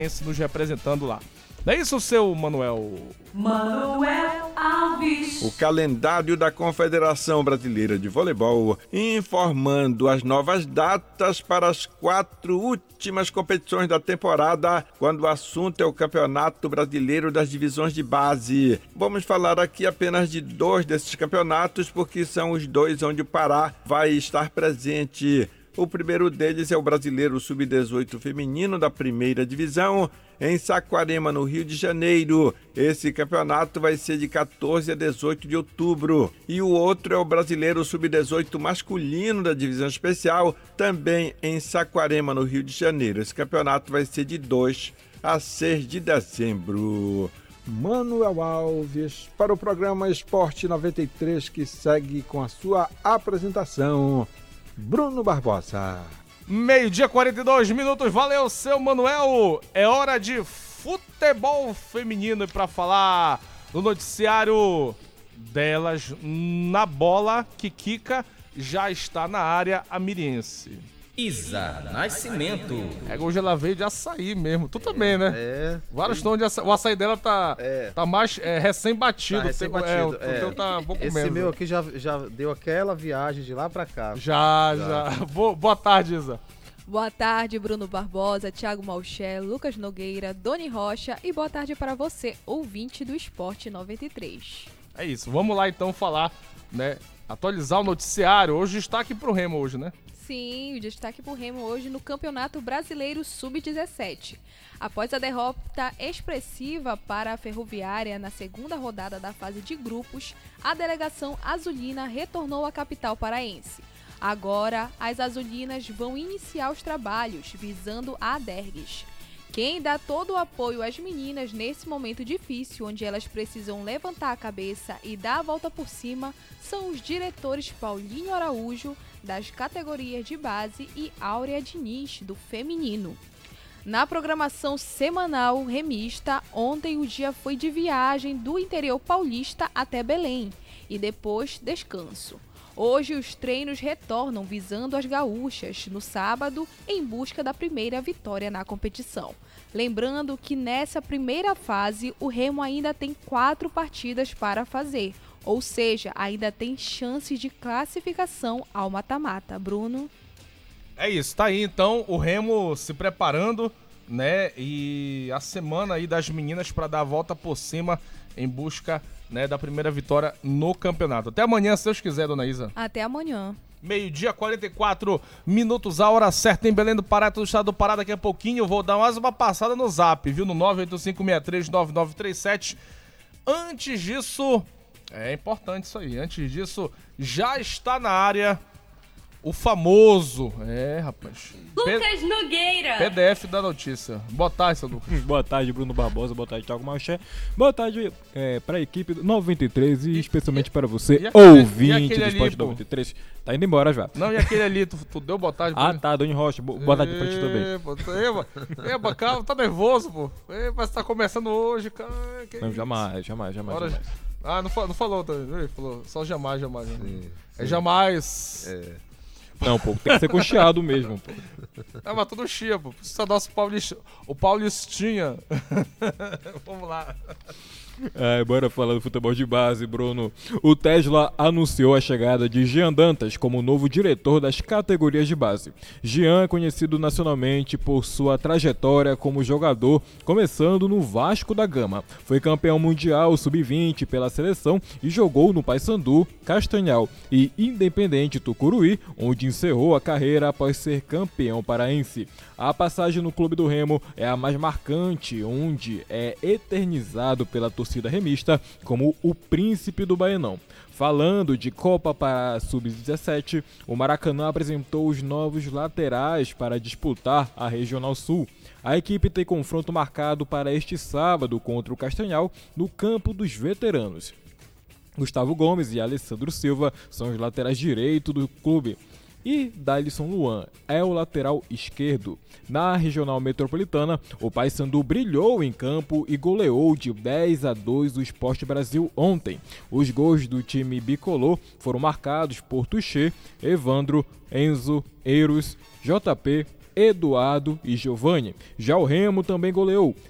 nos representando lá. Não é isso, seu Manuel? Manuel Alves. O calendário da Confederação Brasileira de Voleibol informando as novas datas para as 4 últimas competições da temporada, quando o assunto é o Campeonato Brasileiro das Divisões de Base. Vamos falar aqui apenas de 2 desses campeonatos, porque são os 2 onde o Pará vai estar presente. O primeiro deles é o Brasileiro Sub-18 Feminino da Primeira Divisão, em Saquarema, no Rio de Janeiro. Esse campeonato vai ser de 14 a 18 de outubro. E o outro é o Brasileiro Sub-18 Masculino da Divisão Especial, também em Saquarema, no Rio de Janeiro. Esse campeonato vai ser de 2 a 6 de dezembro. Manuel Alves para o programa Esporte 93, que segue com a sua apresentação. Bruno Barbosa. 12:42. Valeu, seu Manuel. É hora de futebol feminino. E para falar do noticiário delas na bola, Kikika já está na área amiriense. Isa Nascimento. Hoje ela veio de açaí mesmo. Tu também, né? Vários tons de açaí. O açaí dela tá mais recém-batido. Tá recém-batido. O teu tá um pouco Esse menos. meu aqui já deu aquela viagem de lá pra cá. Já. Boa tarde, Isa. Boa tarde, Bruno Barbosa, Thiago Malcher, Lucas Nogueira, Doni Rocha e boa tarde para você, ouvinte do Esporte 93. É isso, vamos lá então falar, né? Atualizar o noticiário. Hoje destaque pro Remo hoje, né? Sim, o destaque pro Remo hoje no Campeonato Brasileiro Sub-17. Após a derrota expressiva para a Ferroviária na segunda rodada da fase de grupos, a delegação azulina retornou à capital paraense. Agora, as azulinas vão iniciar os trabalhos visando a Adergues. Quem dá todo o apoio às meninas nesse momento difícil, onde elas precisam levantar a cabeça e dar a volta por cima, são os diretores Paulinho Araújo, das categorias de base, e Áurea Diniz, do feminino. Na programação semanal remista, ontem o dia foi de viagem do interior paulista até Belém e depois descanso. Hoje os treinos retornam visando as gaúchas no sábado em busca da primeira vitória na competição. Lembrando que nessa primeira fase o Remo ainda tem 4 partidas para fazer, ou seja, ainda tem chances de classificação ao mata-mata. Bruno? É isso, tá aí então o Remo se preparando, né? E a semana aí das meninas para dar a volta por cima em busca, né, da primeira vitória no campeonato. Até amanhã, se Deus quiser, dona Isa. Até amanhã. 12:44, a hora certa em Belém do Pará, todo o estado do Pará. Daqui a pouquinho eu vou dar mais uma passada no zap, viu? No 985639937. Antes disso, é importante isso aí, antes disso, já está na área o famoso, rapaz, Lucas Nogueira. PDF da notícia. Boa tarde, seu Lucas. Boa tarde, Bruno Barbosa. Boa tarde, Thiago Malcher. Boa tarde para a equipe do 93 e especialmente para você, ouvinte do Esporte 93. Tá indo embora já. Não, e aquele ali, tu deu boa tarde? Tá, Doni Rocha. Boa tarde pra ti também. Calma, tá nervoso, pô. Mas tá começando hoje, cara. Não, jamais. Ah, não falou, ele falou só jamais. É jamais. Não, pô, tem que ser com chiado mesmo, pô. Mas tudo chia, pô. Isso é nosso Paulistinha. Vamos lá. Bora falar do futebol de base, Bruno. O Tesla anunciou a chegada de Jean Dantas como novo diretor das categorias de base. Jean é conhecido nacionalmente por sua trajetória como jogador, começando no Vasco da Gama. Foi campeão mundial sub-20 pela seleção e jogou no Paysandu, Castanhal e Independente Tucuruí, onde encerrou a carreira após ser campeão paraense. A passagem no clube do Remo é a mais marcante, onde é eternizado pela torcida remista como o príncipe do Baianão. Falando de Copa para Sub-17, o Maracanã apresentou os novos laterais para disputar a Regional Sul. A equipe tem confronto marcado para este sábado contra o Castanhal no campo dos veteranos. Gustavo Gomes e Alessandro Silva são os laterais direitos do clube. E Dalisson Luan é o lateral esquerdo. Na Regional Metropolitana, o Paysandu brilhou em campo e goleou de 10-2 o Sport Brasil ontem. Os gols do time bicolor foram marcados por Tuchê, Evandro, Enzo, Eiros, JP, Eduardo e Giovani. Já o Remo também goleou